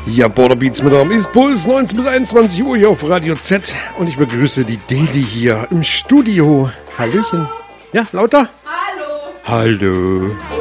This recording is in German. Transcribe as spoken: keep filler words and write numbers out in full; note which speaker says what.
Speaker 1: Ja, Border Beats mit am ist Puls, neunzehn bis einundzwanzig Uhr hier auf Radio Z und ich begrüße die Deli hier im Studio. Hallöchen. Ja, lauter?
Speaker 2: Hallo.
Speaker 1: Hallo.